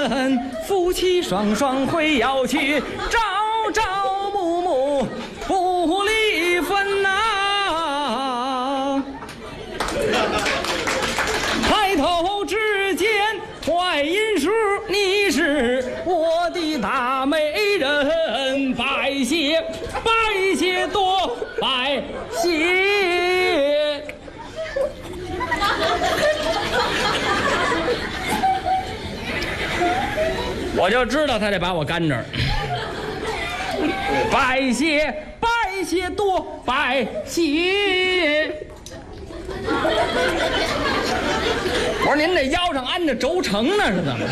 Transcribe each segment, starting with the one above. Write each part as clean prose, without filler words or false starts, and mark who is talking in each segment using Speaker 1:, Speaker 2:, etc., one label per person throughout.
Speaker 1: 人，夫妻双双会要去，朝朝暮暮不离分呐。抬头只见槐荫树，你是我的大美人，拜谢拜谢多拜谢。我就知道他得把我干这儿。拜谢拜谢多拜谢。我说您这腰上安着轴承呢是怎么？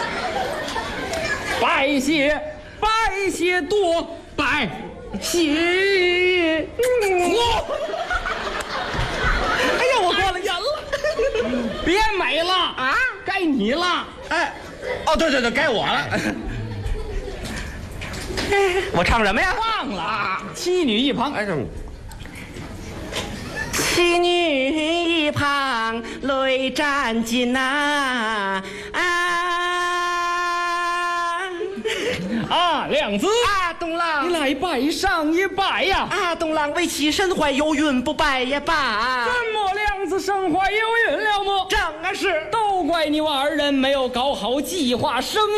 Speaker 1: 拜谢拜谢多拜谢。嚯！哎呀，我过了瘾了。别美了啊，该你了。
Speaker 2: 哎，哦，对对对，该我了。我唱什么呀？
Speaker 1: 忘了啊，妻女一旁。
Speaker 2: 哎，什么？
Speaker 3: 妻女一旁泪沾襟呐
Speaker 1: 亮子
Speaker 3: 啊，东郎，
Speaker 1: 你来拜上一拜呀！
Speaker 3: 啊，东郎为妻身怀有孕，不拜也罢。
Speaker 1: 怎么亮子身怀有孕了么？
Speaker 3: 正是，
Speaker 1: 都怪你我二人没有搞好计划生